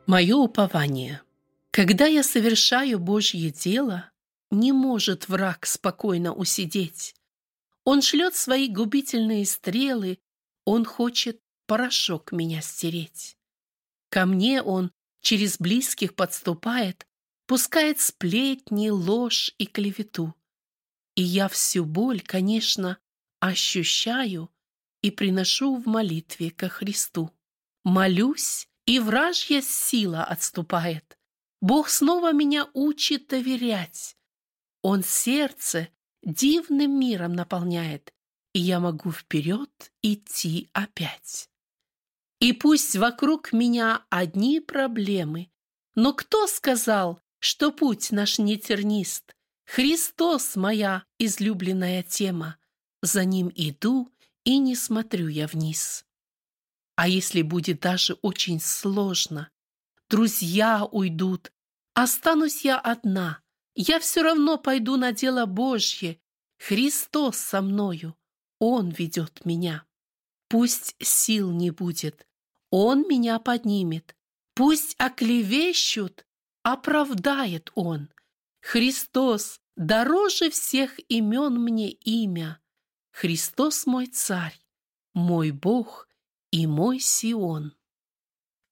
Мое упование. Когда я совершаю Божье дело, не может враг спокойно усидеть. Он шлет свои губительные стрелы, он хочет порошок меня стереть. Ко мне он через близких подступает, пускает сплетни, ложь и клевету. И я всю боль, конечно, ощущаю и приношу в молитве ко Христу. Молюсь, и вражья сила отступает. Бог снова меня учит доверять. Он сердце дивным миром наполняет, и я могу вперед идти опять. И пусть вокруг меня одни проблемы, но кто сказал, что путь наш не тернист? Христос моя излюбленная тема, за ним иду и не смотрю я вниз. А если будет даже очень сложно, друзья уйдут, останусь я одна, я все равно пойду на дело Божье. Христос со мною, Он ведет меня. Пусть сил не будет, Он меня поднимет. Пусть оклевещут, оправдает Он. Христос дороже всех имен мне имя. Христос мой царь, мой Бог и мой Сион.